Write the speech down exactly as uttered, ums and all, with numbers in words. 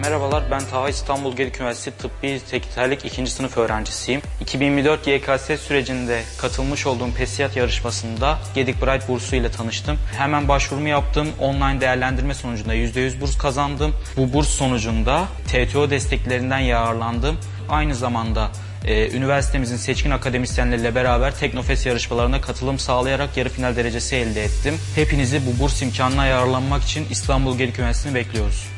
Merhabalar, ben Taha, İstanbul Gedik Üniversitesi Tıbbi Sekreterlik ikinci sınıf öğrencisiyim. iki bin yirmi dört Y K S sürecinde katılmış olduğum PESİAD yarışmasında Gedik Bright bursu ile tanıştım. Hemen başvurumu yaptım. Online değerlendirme sonucunda yüzde yüz burs kazandım. Bu burs sonucunda T T O desteklerinden yararlandım. Aynı zamanda e, üniversitemizin seçkin akademisyenleriyle beraber Teknofest yarışmalarına katılım sağlayarak yarı final derecesi elde ettim. Hepinizi bu burs imkanına yararlanmak için İstanbul Gedik Üniversitesi'ni bekliyoruz.